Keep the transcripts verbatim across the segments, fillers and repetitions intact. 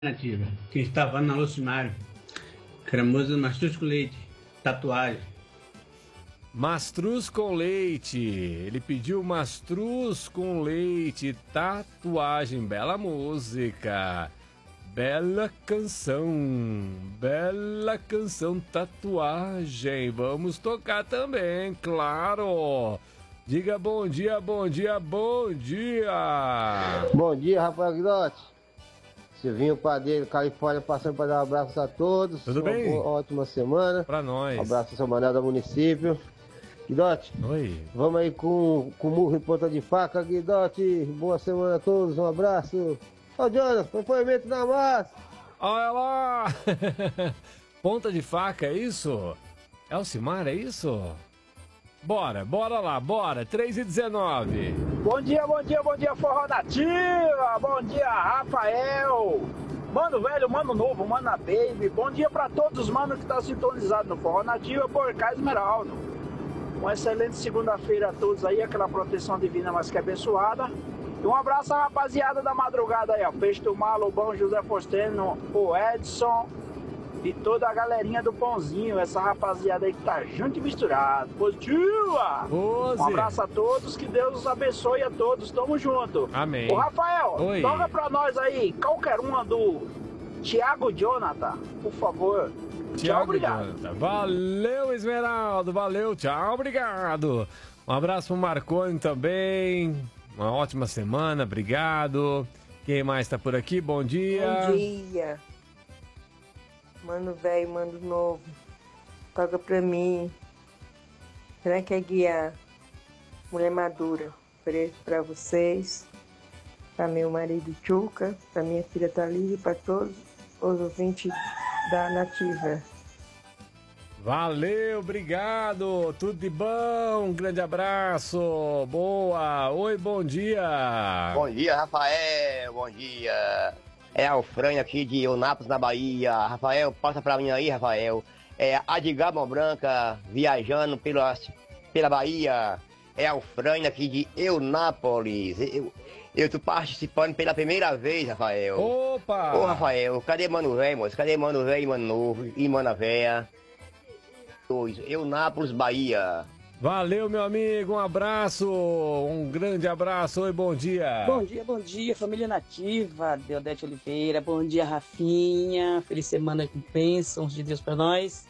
Nativa, que estava na Lucimário, cremoso mastruz com leite, tatuagem. Mastruz com leite, ele pediu mastruz com leite, tatuagem, bela música, bela canção, bela canção, tatuagem, vamos tocar também, claro. Diga bom dia, bom dia, bom dia. Bom dia, Rafael Guidotti. Silvinho Padeiro, Califórnia, passando para dar um abraço a todos. Tudo uma bem? Boa, ótima semana. Pra nós. Um abraço ao seu Mané do município. Guidotti, Oi. vamos aí com, com murro em ponta de faca, Guidotti. Boa semana a todos, um abraço. Ô, Jonas, depoimento na massa. Olha lá. Ponta de faca, é isso? Elcimar, é isso? Bora, bora lá, bora. três e dezenove. Bom dia, bom dia, bom dia, Forró Nativa. Bom dia, Rafael. Mano velho, mano novo, mano baby. Bom dia pra todos os manos que estão tá sintonizados no Forró Nativa por Cá Esmeraldo. Uma excelente segunda-feira a todos aí, aquela proteção divina mais que abençoada. E um abraço à rapaziada da madrugada aí, ó. Peixe do Mar, Lobão, José Fosteno, o Edson e toda a galerinha do Pãozinho, essa rapaziada aí que tá junto e misturado. Positiva! Ô, Um abraço a todos, que Deus os abençoe a todos, tamo junto. Amém. Ô Rafael, Oi. toca pra nós aí, qualquer uma do Thiago Jonathan, por favor. Tchau, Tchau, obrigado. Jonathan. Valeu, Esmeraldo. Valeu, tchau, obrigado. Um abraço pro Marconi também. Uma ótima semana, obrigado. Quem mais tá por aqui? Bom dia. Bom dia. Mano velho, mano novo. Toca pra mim. Será que é guiar? Mulher madura. Ofereço pra vocês. Pra meu marido Chuca. Pra minha filha Thalita e pra todos os ouvintes da Nativa. Valeu, obrigado. Tudo de bom. Um grande abraço. Boa. Oi, bom dia. Bom dia, Rafael. Bom dia. É Alfrânio aqui de Eunápolis, na Bahia. Rafael, passa pra mim aí, Rafael. É Adgar Mão Branca, viajando pela, pela Bahia. É Alfrânio aqui de Eunápolis. Eu, eu tô participando pela primeira vez, Rafael. Opa! Ô, Rafael, cadê Mano Velho, moço? Cadê Mano Velho, Mano Novo e Mana Véia? Eunápolis, Bahia. Valeu, meu amigo. Um abraço. Um grande abraço. Oi, bom dia. Bom dia, bom dia, família nativa, Deodete Oliveira. Bom dia, Rafinha. Feliz semana com bênçãos de Deus para nós.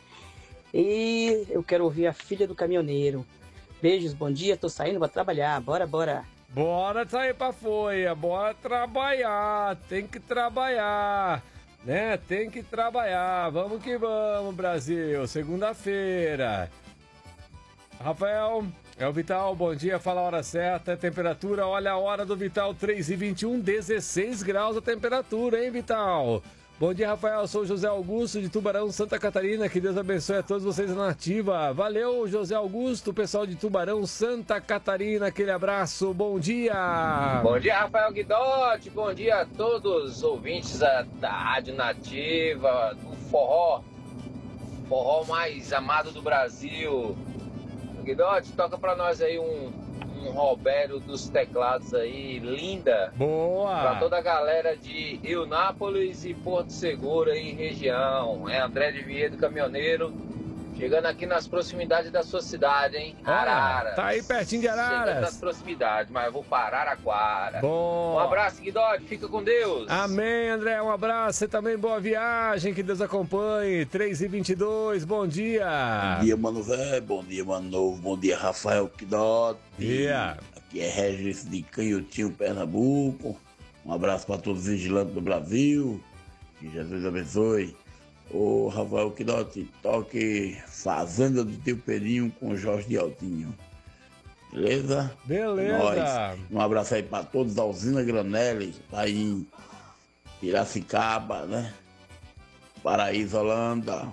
E eu quero ouvir a filha do caminhoneiro. Beijos, bom dia. Tô saindo para trabalhar. Bora, bora. Bora sair pra folha. Bora trabalhar. Tem que trabalhar. Né? Tem que trabalhar. Vamos que vamos, Brasil. Segunda-feira. Rafael, é o Vital, bom dia, fala a hora certa, temperatura, olha a hora do Vital, três e vinte e um, dezesseis graus a temperatura, hein, Vital? Bom dia, Rafael, sou José Augusto de Tubarão, Santa Catarina, que Deus abençoe a todos vocês na ativa. Valeu, José Augusto, pessoal de Tubarão, Santa Catarina, aquele abraço, bom dia! Bom dia, Rafael Guidotti, bom dia a todos os ouvintes da, da Rádio Nativa, do forró, forró mais amado do Brasil. Guidotti, toca pra nós aí um, um Roberto dos teclados aí, linda. Boa! Pra toda a galera de Eunápolis e Porto Seguro aí, região. É André de Viedo, caminhoneiro, chegando aqui nas proximidades da sua cidade, hein? Araras. Tá aí pertinho de Araras. Chegando nas proximidades, mas eu vou para Araraquara. Bom. Um abraço, Guidotti, fica com Deus. Amém, André, um abraço, você também, boa viagem, que Deus acompanhe, três e vinte e dois, bom dia. Bom dia, Mano Velho, bom dia, Mano Novo, bom dia, Rafael Guidotti. Dia. Aqui é Regis de Canhotinho, Pernambuco. Um abraço para todos os vigilantes do Brasil, que Jesus abençoe. Ô, Rafael Guidotti, toque Fazenda do Teu Pedrinho com Jorge de Altinho. Beleza? Beleza. Nós. Um abraço aí para todos da usina Granelli, aí em Piracicaba, né? Paraíso, Holanda.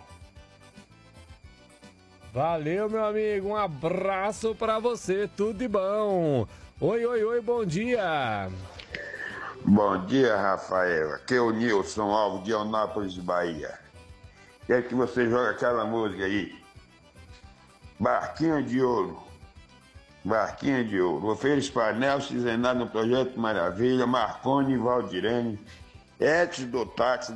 Valeu, meu amigo, um abraço pra você, tudo de bom. Oi, oi, oi, bom dia. Bom dia, Rafael. Aqui é o Nilson Alves de Eunápolis, Bahia. Quero que você jogue aquela música aí. Barquinho de Ouro. Barquinho de Ouro. Ofereço para Nelson Zenado no Projeto Maravilha, Marconi e Valdirene Edson do táxi